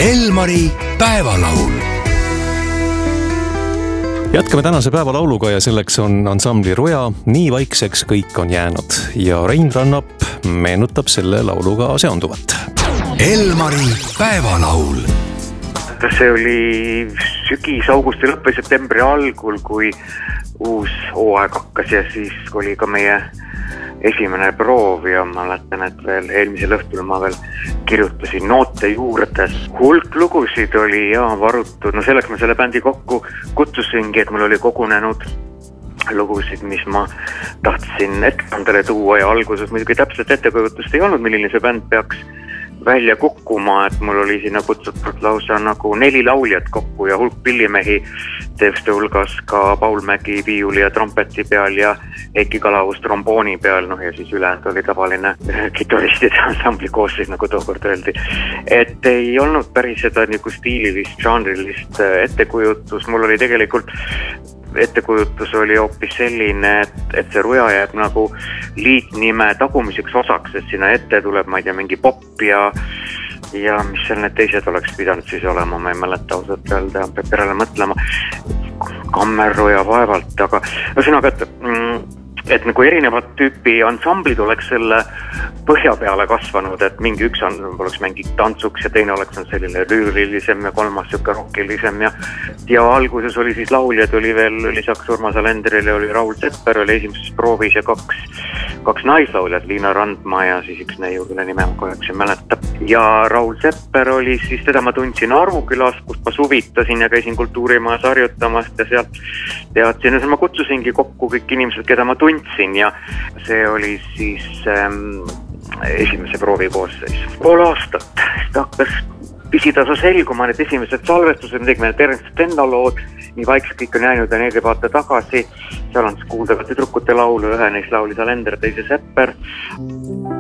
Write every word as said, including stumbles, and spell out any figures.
Elmari päevalaul. Jätkame tänase päevalauluga ja selleks on ansambli Ruja Nii vaikseks kõik on jäänud ja Rein Rannap meenutab selle lauluga seonduvat. Elmari päevalaul. See oli sügis, augusti lõppu, septembri algul, kui uus hooaeg hakkas ja siis oli ka meie esimene proov ja ma mäletan, et veel eelmisel õhtul ma veel kirjutasin noote juurde. Hulk lugusid oli ja varutud, no selleks ma selle bändi kokku kutsusingi, et mul oli kogunenud lugusid, mis ma tahtsin ettekandele tuua ja alguses muidugi täpselt ettekujutust ei olnud, milline see bänd peaks välja kukkuma, et mul oli sinna kutsutud lausa nagu neli lauljat kokku ja hulk pillimehi, teiste hulgas ka Paul Mägi viiuli ja trompeti peal ja Heiki Kalavus trombooni peal, noh ja siis ülejäänud oli tavaline kitaristide ansambli koosseis, nagu tookord öeldi. Et ei olnud päris seda nagu stiililist, žanrilist ettekujutus, mul oli tegelikult ettekujutus oli hoopis selline, et, et see Ruja jääb nagu liitnime tagumiseks osaks, et sinna ette tuleb, ma ei tea, mingi pop ja ja mis seal need teised oleks pidanud siis olema, ma ei mäleta ausalt öelda, peab perele mõtlema, Kammerruja vaevalt, aga ühesõnaga, et, et nagu erinevad tüüpi ansamblid oleks selle põhja peale kasvanud, et mingi üks on, oleks mingi tantsuks ja teine oleks selline lüürilisem ja kolmas siuke rockilisem ja, ja alguses oli siis lauljad, oli veel lisaks Urmas Alenderile oli Raul Sepper, oli esimeses proovis ja kaks, kaks naislauljad, Liina Randma ja siis üks neiu, kelle nime ma kahjuks ei mäleta. Ja Raul Sepper oli siis, teda ma tundsin Arukülas, kus ma suvitasin ja käisin kultuurimajas harjutamast ja sealt teadsin, ja ma kutsusingi kokku kõik inimesed, keda ma tundsin ja see oli siis ähm, esimese proovi koosseis. Pool aastat, ta hakkas pisitasa selguma, need esimesed salvestused, midagi meil Terence Stenno lood, Nii vaikselt kõik on jäänud ja need ei vaata tagasi, seal on kuuldavalt tüdrukute laulu, ühe neist laulis Alender, teise Sepper.